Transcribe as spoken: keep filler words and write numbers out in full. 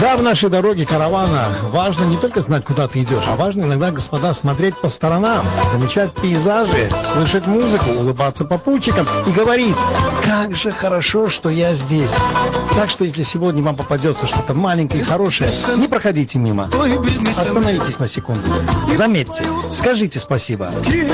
Да, в нашей дороге каравана важно не только знать, куда ты идешь, а важно иногда, господа, смотреть по сторонам, замечать пейзажи, слышать музыку, улыбаться попутчикам и говорить: как же хорошо, что я здесь. Так что, если сегодня вам попадется что-то маленькое и хорошее, не проходите мимо. Остановитесь на секунду. Заметьте, скажите спасибо.